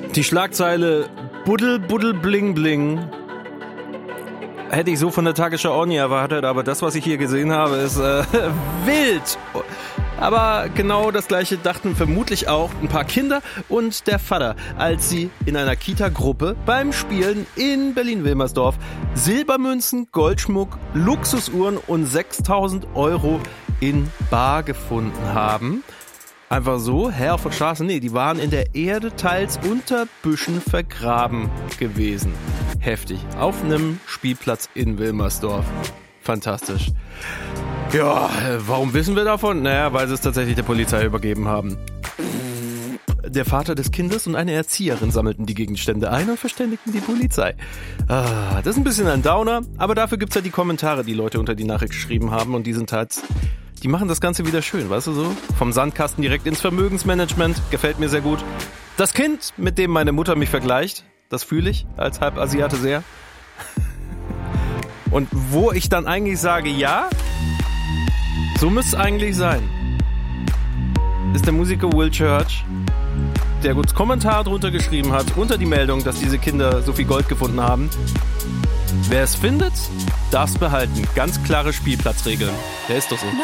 Die Schlagzeile Buddel, Buddel, Bling, Bling hätte ich so von der Tagesschau auch nie erwartet, aber das, was ich hier gesehen habe, ist wild. Aber genau das Gleiche dachten vermutlich auch ein paar Kinder und der Vater, als sie in einer Kita-Gruppe beim Spielen in Berlin-Wilmersdorf Silbermünzen, Goldschmuck, Luxusuhren und 6.000 € in bar gefunden haben. Einfach so, Herr von Straße, nee, die waren in der Erde, teils unter Büschen vergraben gewesen. Heftig. Auf einem Spielplatz in Wilmersdorf. Fantastisch. Ja, warum wissen wir davon? Naja, weil sie es tatsächlich der Polizei übergeben haben. Der Vater des Kindes und eine Erzieherin sammelten die Gegenstände ein und verständigten die Polizei. Das ist ein bisschen ein Downer, aber dafür gibt's ja die Kommentare, die Leute unter die Nachricht geschrieben haben und die sind halt... Die machen das Ganze wieder schön, weißt du so? Vom Sandkasten direkt ins Vermögensmanagement. Gefällt mir sehr gut. Das Kind, mit dem meine Mutter mich vergleicht, das fühle ich als Halbasiate sehr. Und wo ich dann eigentlich sage, ja, so müsste es eigentlich sein, ist der Musiker Will Church, der uns Kommentar drunter geschrieben hat, unter die Meldung, dass diese Kinder so viel Gold gefunden haben. Wer es findet, darf es behalten. Ganz klare Spielplatzregeln. Der ist doch so.